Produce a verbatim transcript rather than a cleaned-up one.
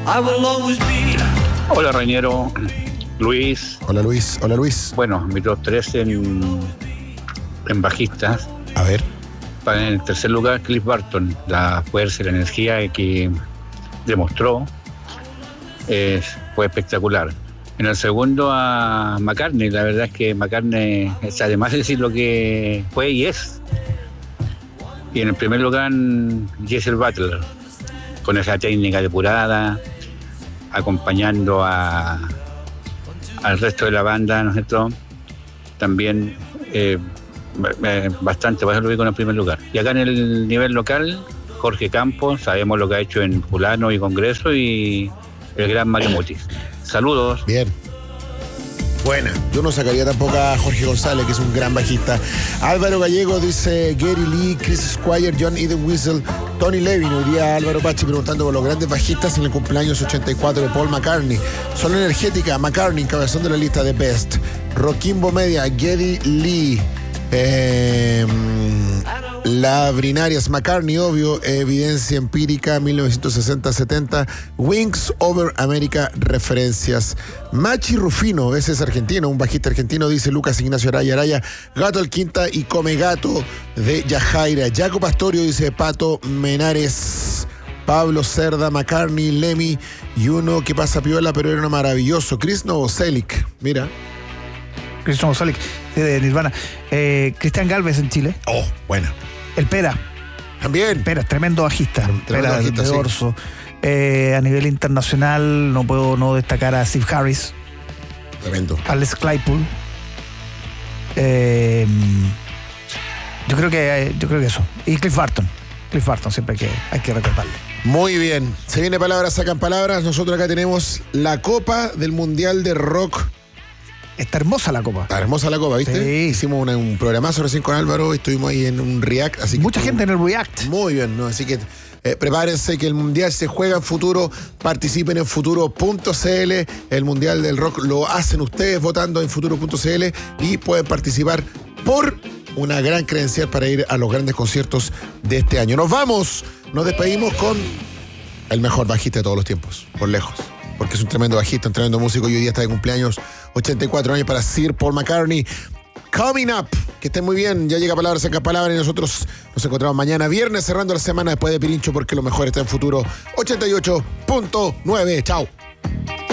I will always be. Hola, Reñero. Luis. Hola, Luis. Hola, Luis. Bueno, mi top tres en, en bajistas. A ver. En el tercer lugar, Cliff Burton. La fuerza y la energía que demostró eh, fue espectacular. En el segundo, a McCartney. La verdad es que McCartney, además de decir lo que fue y es. Y en el primer lugar, Geezer Butler, con esa técnica depurada, acompañando a, al resto de la banda, ¿no es cierto? También eh, bastante, por eso lo digo en el primer lugar. Y acá en el nivel local, Jorge Campos, sabemos lo que ha hecho en Fulano y Congreso, y el gran Mario Muti. Saludos. Bien. Buena. Yo no sacaría tampoco a Jorge González, que es un gran bajista. Álvaro Gallego dice Gary Lee, Chris Squire, John Eden Whistle, Tony Levin. Hoy día Álvaro Pachi preguntando por los grandes bajistas en el cumpleaños ochenta y cuatro de Paul McCartney. Solo Energética, McCartney, cabezón de la lista de Best. Roquimbo Media, Gary Lee. Eh, La Brinarias, McCartney, obvio, Evidencia Empírica, mil novecientos sesenta setenta, Wings Over America, referencias. Machi Rufino, ese es argentino, un bajista argentino, dice Lucas Ignacio Araya Araya, Gato el Quinta y Come Gato de Yajaira. Jaco Pastorio dice Pato Menares, Pablo Cerda, McCartney, Lemmy y uno que pasa piola, pero era uno maravilloso, Chris Novoselic, mira. Chris Novoselic, de Nirvana. Eh, Cristian Galvez en Chile. Oh, bueno. El Pera. También. Pera, tremendo bajista. Tremendo Pera bajista, de sí. dorso. Eh, a nivel internacional no puedo no destacar a Steve Harris. Tremendo. Alex Claypool. Eh, yo creo que yo creo que eso. Y Cliff Burton. Cliff Burton siempre hay que, hay que recordarle. Muy bien. Se viene Palabras, sacan palabras. Nosotros acá tenemos la Copa del Mundial de Rock. Está hermosa la copa. Está hermosa la copa, ¿viste? Sí. Hicimos una, un programazo recién con Álvaro, estuvimos ahí en un React. Así que Mucha estuvo, gente en el React. Muy bien, ¿no? Así que eh, prepárense que el Mundial se juega en futuro, participen en futuro punto c l, el Mundial del Rock lo hacen ustedes votando en futuro punto c l y pueden participar por una gran credencial para ir a los grandes conciertos de este año. Nos vamos, nos despedimos con el mejor bajista de todos los tiempos, por lejos. Porque es un tremendo bajista, un tremendo músico y hoy día está de cumpleaños, ochenta y cuatro años para Sir Paul McCartney. Coming up, que estén muy bien, ya llega Palabras, saca palabras y nosotros nos encontramos mañana viernes cerrando la semana después de Pirincho porque lo mejor está en futuro ochenta y ocho punto nueve. Chao.